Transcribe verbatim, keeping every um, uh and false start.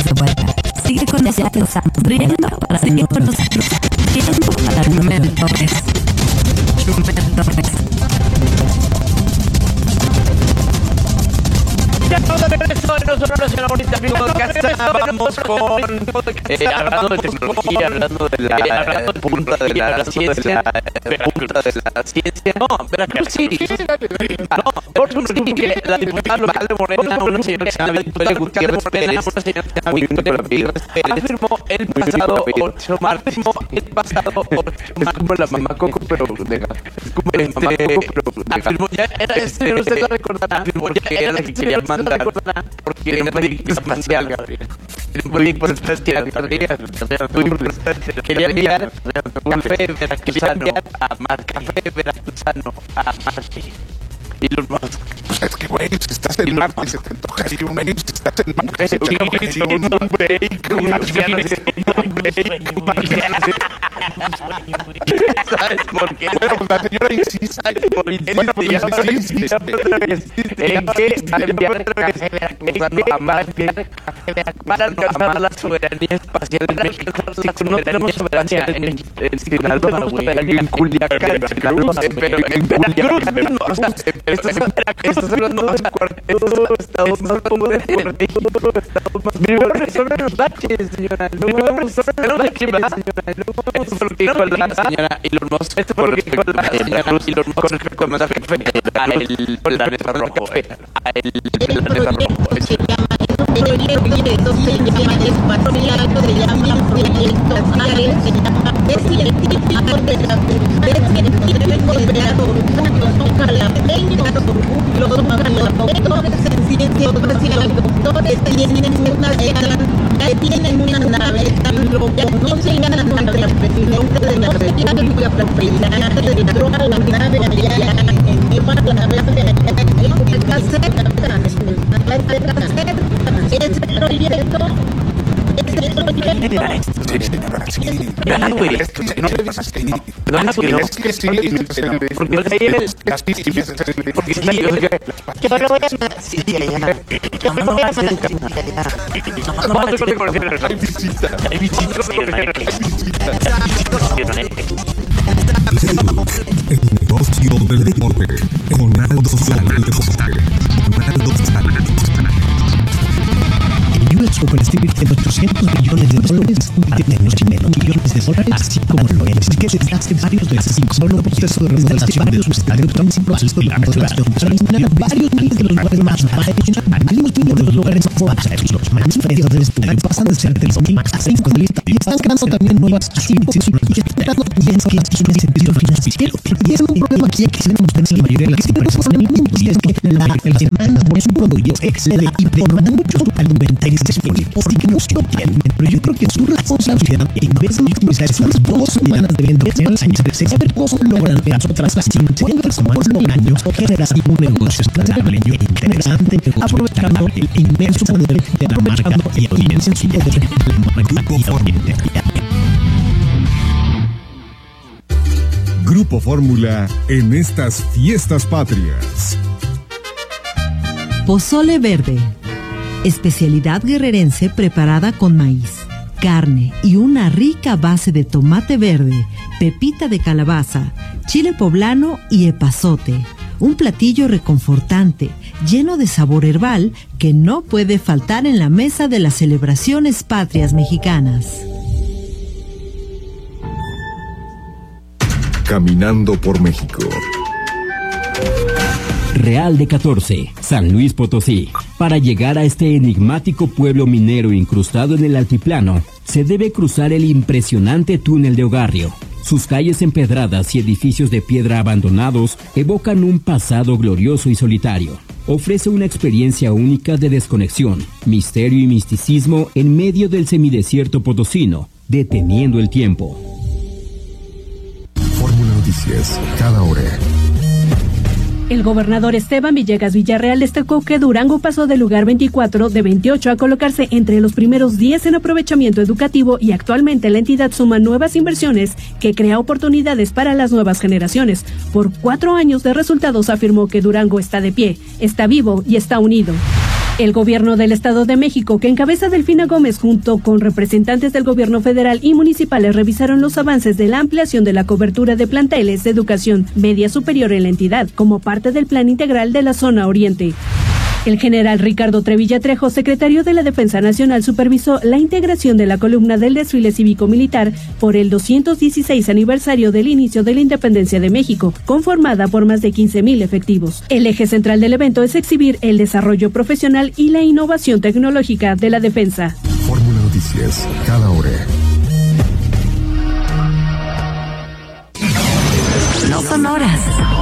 de vuelta. Sigue con nosotros, riendo para seguir con nosotros. Riendo para Chumel Torres. Chumel Torres. Ya estamos de regreso en nosotros en la bonita podcast. Vamos con eh, hablando de tecnología, hablando de la, eh, hablando de punta de la, la ciencia, punta de la ciencia. No, Veracruz City. No, Veracruz City. La diputada local de Morena, una señora que se llama Victoria Gutiérrez Pérez, una señora que se llama Victoria Gutiérrez Pérez, afirmó el pasado ocho martes, el pasado ocho martes, como la mamá Coco, pero de gato. Es como la mamá Coco, pero de gato. Afirmó ya, era este, usted lo recordará, afirmó ya que era la que quería mandar porque no me digas espacial, Gabriel. Muy bien, pues espacial, Gabriel. Quería enviar café veracruzano a Mar, café veracruzano a Marte. Y los más. Pues es que, güey, si estás en Marte, se te antoja ir un break. Si estás en Marte, se te antoja ir un break. Un break. ¿Sabes por qué? Bueno, pues la señora insiste. Bueno, pues ya insiste. ¿En qué enviar café veracruzano a Marte para alcanzar la soberanía espacial en México? No tenemos soberanía en Sinaloa, en Culiacán, pero en Veracruz, o sea, estos son estos son los estados más poderosos de México. Primero resuelven los baches, señora. Primero resuelven los baches, señora. Esto por lo que dijo la señora Elon Musk. Esto por lo que dijo la señora Elon Musk con respecto a más café a el planeta rojo. A el planeta rojo. El proyecto se llama espacial, se llama proyecto espacial, se llama es científico de la es científico de la toca la pequeños los doctores en ciencia espacial, doctores tienen una tienen una nave, no se llama la nave, no se llama la propiedad de la droga, la nave allá en llevar la nave allá en caseta, ese proyecto, ese proyecto. Sí, señora, sí. ¿Verdad, güey? Es que no le dices que no. ¿Verdad, güey? Es que sí. Porque el rey es... Porque sí, yo sé que... Yo lo voy a hacer. Sí, sí, ya. Yo lo voy a hacer. No vas a reconocer el rey. Hay visita. Hay visita. El negocio del deporte con Aldo Sánchez. Aldo Sánchez. U S Open Steel de ochocientos millones de dólares, de menos millones de dólares, así como lo es, que se desgaste varios de cinco solo proceso de remodelación de sus estadios, son sin proceso de remodelación, varios miles de los lugares más valimos miles de los lugares más a los más inferiores del estudio, pasan de ser de los más a cinco de lista, y están creando también nuevas cinco y esperando también que las personas dicen que financiero, y es un problema aquí que tenemos en la mayoría de las elementos, y es que la semana es un producto excede y demanda mucho al inventario porque no se obtienen, pero yo creo que su responsabilidad en vez de optimizar sus dos semanas de venta de años de saber cómo logran ver las otras las cincuenta semanas de años o generar un negocio transversal interesante aprovechando el inmenso poder de la marca y la audiencia en su poder de la Grupo Fórmula en estas fiestas patrias. Pozole verde. Especialidad guerrerense preparada con maíz, carne y una rica base de tomate verde, pepita de calabaza, chile poblano y epazote. Un platillo reconfortante, lleno de sabor herbal que no puede faltar en la mesa de las celebraciones patrias mexicanas. Caminando por México. Real de catorce, San Luis Potosí. Para llegar a este enigmático pueblo minero incrustado en el altiplano, se debe cruzar el impresionante túnel de Ogarrio. Sus calles empedradas y edificios de piedra abandonados evocan un pasado glorioso y solitario. Ofrece una experiencia única de desconexión, misterio y misticismo en medio del semidesierto potosino, deteniendo el tiempo. Fórmula Noticias, cada hora. El gobernador Esteban Villegas Villarreal destacó que Durango pasó del lugar veinticuatro de veintiocho a colocarse entre los primeros diez en aprovechamiento educativo y actualmente la entidad suma nuevas inversiones que crea oportunidades para las nuevas generaciones. Por cuatro años de resultados afirmó que Durango está de pie, está vivo y está unido. El gobierno del Estado de México, que encabeza Delfina Gómez junto con representantes del gobierno federal y municipales, revisaron los avances de la ampliación de la cobertura de planteles de educación media superior en la entidad, como parte del Plan Integral de la Zona Oriente. El general Ricardo Trevilla Trejo, secretario de la Defensa Nacional, supervisó la integración de la columna del desfile cívico-militar por el doscientos dieciséis aniversario del inicio de la independencia de México, conformada por más de quince mil efectivos. El eje central del evento es exhibir el desarrollo profesional y la innovación tecnológica de la defensa. Fórmula Noticias, cada hora. No son horas,